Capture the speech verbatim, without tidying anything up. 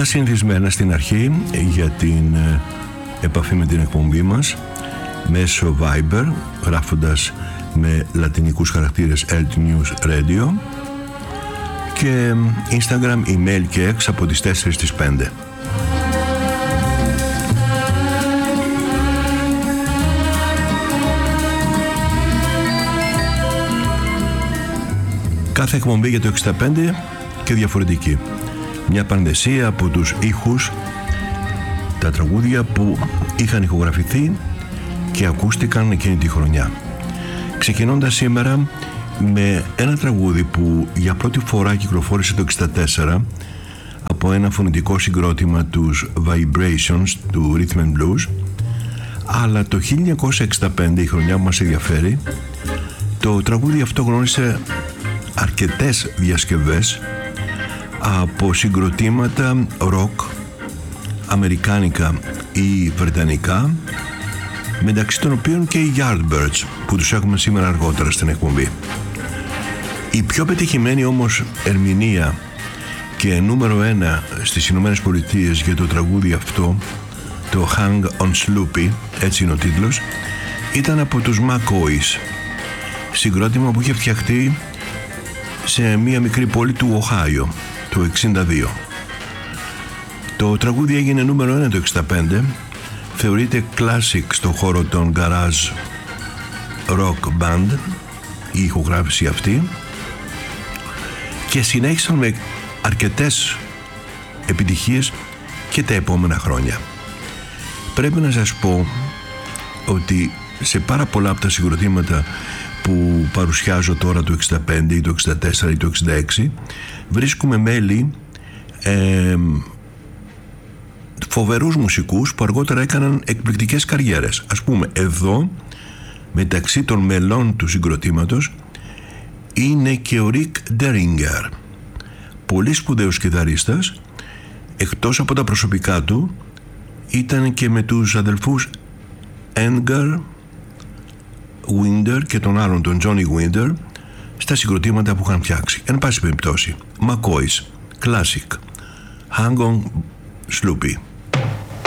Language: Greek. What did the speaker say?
Τα συνηθισμένα στην αρχή για την επαφή με την εκπομπή μας μέσω Viber, γράφοντας με λατινικούς χαρακτήρες Alt News Radio, και Instagram, email και X από τις τέσσερις στις πέντε. Κάθε εκπομπή για το εξήντα πέντε και διαφορετική. Μια πανδεσία από τους ήχους, τα τραγούδια που είχαν ηχογραφηθεί και ακούστηκαν εκείνη τη χρονιά. Ξεκινώντας σήμερα με ένα τραγούδι που για πρώτη φορά κυκλοφόρησε το εξήντα τέσσερα από ένα φωνητικό συγκρότημα τους Vibrations του Rhythm and Blues, αλλά το χίλια εννιακόσια εξήντα πέντε, η χρονιά που μας ενδιαφέρει, το τραγούδι αυτό γνώρισε αρκετές διασκευές από συγκροτήματα rock, αμερικάνικα ή βρετανικά, μεταξύ των οποίων και οι Yardbirds που τους έχουμε σήμερα αργότερα στην εκπομπή. Η πιο πετυχημένη όμως ερμηνεία και νούμερο ένα στις Ηνωμένες Πολιτείες για το τραγούδι αυτό, το Hang on Sloopy, έτσι είναι ο τίτλος, ήταν από τους McCoys, συγκρότημα που είχε φτιαχτεί σε μια μικρή πόλη του Οχάιο το εξήντα δύο. Το τραγούδι έγινε νούμερο ένα το εξήντα πέντε, θεωρείται classic στο χώρο των garage rock band η ηχογράφηση αυτή, και συνέχισαν με αρκετές επιτυχίες και τα επόμενα χρόνια. Πρέπει να σας πω ότι σε πάρα πολλά από τα συγκροτήματα που παρουσιάζω τώρα, το εξήντα πέντε ή το εξήντα τέσσερα ή το εξήντα έξι, βρίσκουμε μέλη ε, φοβερούς μουσικούς που αργότερα έκαναν εκπληκτικές καριέρες. Ας πούμε, εδώ μεταξύ των μελών του συγκροτήματος είναι και ο Rick Derringer, πολύ σπουδαίος κιθαρίστας. Εκτός από τα προσωπικά του, ήταν και με τους αδελφούς Edgar Winter και τον άλλον, τον Johnny Winter, στα συγκροτήματα που είχαν φτιάξει. Εν πάση περιπτώσει, McCoys, Classic, Hang on Sloopy.